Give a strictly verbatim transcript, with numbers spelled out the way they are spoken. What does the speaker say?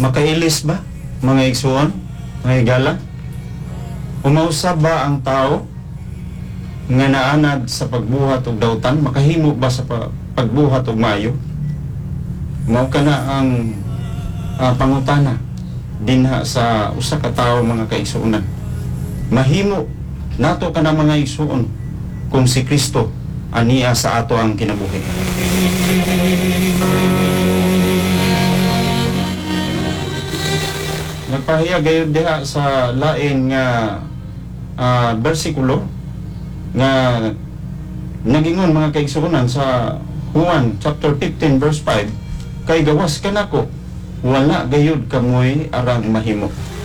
Makailis ba, mga igsuon, mga higala? Umausab ba ang tao nga naanad sa pagbuhat og dawtan? Makahimo ba sa pa- pagbuhat og maayo? Mao kana ang uh, pangutana dinha sa usa ka tawo, mga kaigsuonan. Mahimo nato kana mga igsuon kung si Kristo aniya sa ato ang kinabuhi. Nagpahiya gayud diha sa lain nga uh, bersikulo nga nagingon, mga kaigsuonan, sa Juan chapter fifteen verse five, kay gawas ka nako, wala gayud kamoy arang mahimo.